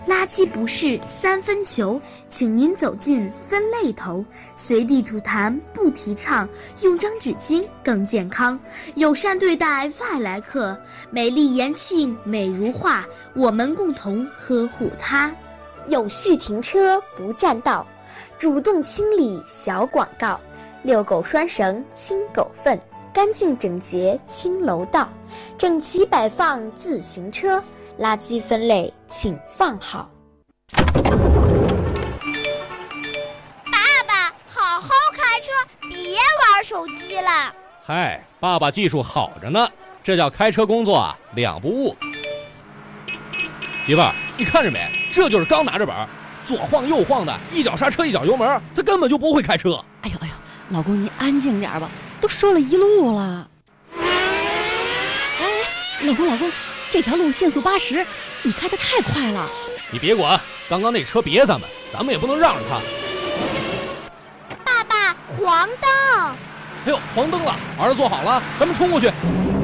垃圾不是三分球，请您走进分类头。随地吐痰不提倡，用张纸巾更健康。友善对待外来客，美丽延庆美如画，我们共同呵护它。有序停车不占道，主动清理小广告。遛狗拴绳清狗粪，干净整洁清楼道，整齐摆放自行车，垃圾分类请放好。 爸爸，好好开车，别玩手机了。 嗨，爸爸技术好着呢，这叫开车工作啊，两不误。媳妇儿，你看着没？这就是刚拿着本，左晃右晃的，一脚刹车一脚油门，他根本就不会开车。 哎呦，老公您安静点吧，都说了一路了。哎，老公，这条路限速80，你开得太快了。 你别管，刚刚那车别咱们也不能让着他。 爸爸，黄灯！ 哎呦，黄灯了，儿子坐好了，咱们冲过去。